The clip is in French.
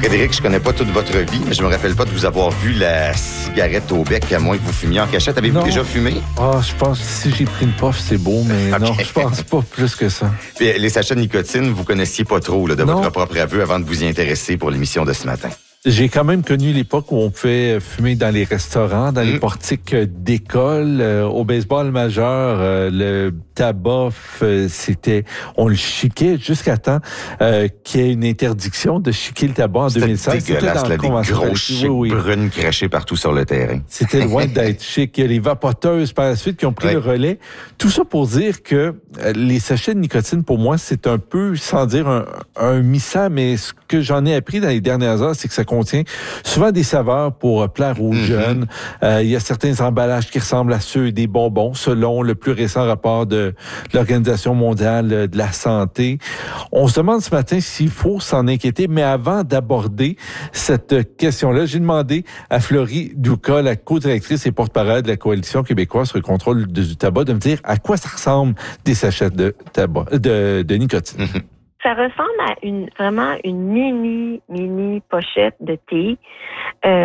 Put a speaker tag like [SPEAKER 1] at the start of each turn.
[SPEAKER 1] Frédéric, je connais pas toute votre vie, mais je me rappelle pas de vous avoir vu la cigarette au bec, à moins que vous fumiez en cachette. Avez-vous déjà fumé?
[SPEAKER 2] Je pense que si j'ai pris une puff, c'est beau, mais okay. Non, je pense pas plus que ça.
[SPEAKER 1] Puis, les sachets de nicotine, vous connaissiez pas trop là, de votre propre aveu avant de vous y intéresser pour l'émission de ce matin.
[SPEAKER 2] J'ai quand même connu l'époque où on pouvait fumer dans les restaurants, dans les portiques d'école. Au baseball majeur, le tabac, on le chiquait jusqu'à temps qu'il y ait une interdiction de chiquer le tabac en 2016.
[SPEAKER 1] C'était dégueulasse, là, des gros chics brunes crachés partout sur le terrain.
[SPEAKER 2] C'était loin d'être chic. Il y a les vapoteuses par la suite qui ont pris le relais. Tout ça pour dire que les sachets de nicotine, pour moi, c'est un peu, sans dire un missant, mais ce que j'en ai appris dans les dernières heures, c'est que ça contient souvent des saveurs pour plaire aux jeunes. Il y a certains emballages qui ressemblent à ceux des bonbons, selon le plus récent rapport de l'Organisation mondiale de la santé. On se demande ce matin s'il faut s'en inquiéter, mais avant d'aborder cette question-là, j'ai demandé à Florie Douka, la co-directrice et porte-parole de la Coalition québécoise sur le contrôle du tabac, de me dire à quoi ça ressemble des sachets de tabac, de nicotine.
[SPEAKER 3] Ça ressemble à vraiment une mini pochette de thé